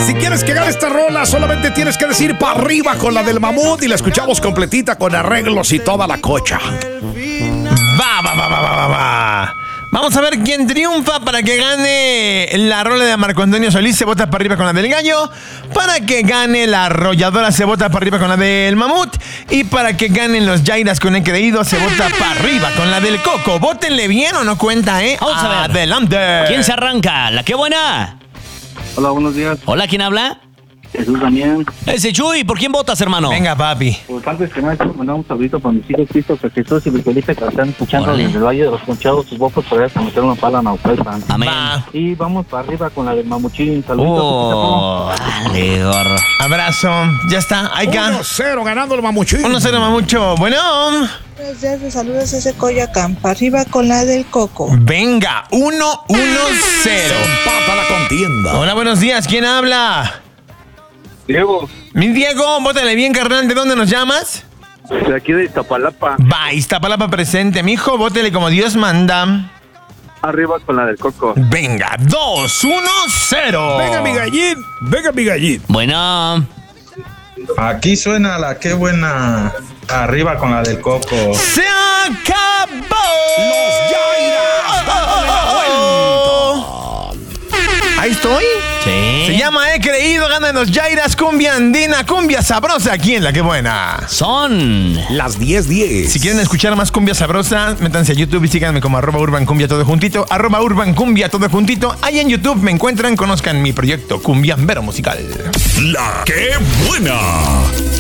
Si quieres que gane esta rola, solamente tienes que decir para arriba con la del Mamut y la escuchamos completita con arreglos y toda la cocha. Va. Vamos a ver quién triunfa para que gane la rola de Marco Antonio Solís. Se vota para arriba con la del Gallo. Para que gane la Arrolladora, se vota para arriba con la del Mamut. Y para que ganen los Yairas con el creído, se vota para arriba con la del Coco. Vótenle bien o no cuenta, ¿eh? Vamos a ver. Adelante. ¿Quién se arranca? ¿La qué buena? Hola, buenos días. Hola, ¿quién habla? Jesús Damián. Ese Chuy, ¿por quién votas, hermano? Venga, papi. Pues antes que nada, quiero mandar un saludito para mis hijos Christopher, Jesús y Luis Felipe, que están escuchando Órale. desde el Valle de los Conchados, sus bocos para ir a meter una pala a Naucalpan. Amén. Va. Y vamos para arriba con la del Mamuchín. Saluditos. Oh, vale, gorro. Abrazo. Ya está. Ahí está. 1-0 ganando el Mamuchín. 1-0 Mamucho. Bueno. Buenos días, de saludos desde Coyoacán, para arriba con la del Coco. Venga. 1-1-0. Empata la contienda. Hola, buenos días. ¿Quién habla? Diego, Mi Diego, bótale bien, carnal. ¿De dónde nos llamas? de aquí de Iztapalapa, Va, Iztapalapa presente, mijo. Bótele como Dios manda. arriba con la del Coco. Venga, 2-1-0. Venga, mi gallín. Bueno, Aquí suena la qué buena. Arriba con la del Coco. ¡Se acabó! Los Yairas dándole la vuelta. Ahí estoy. sí. Se llama He Creído, ganan los Yairas, cumbia andina, cumbia sabrosa. Aquí en La Que Buena. Son Las 10:10. Si quieren escuchar más cumbia sabrosa, métanse a YouTube y síganme como @urbancumbia todo juntito, @urbancumbia todo juntito. Ahí en YouTube me encuentran, conozcan mi proyecto Cumbiambero Musical. La que buena.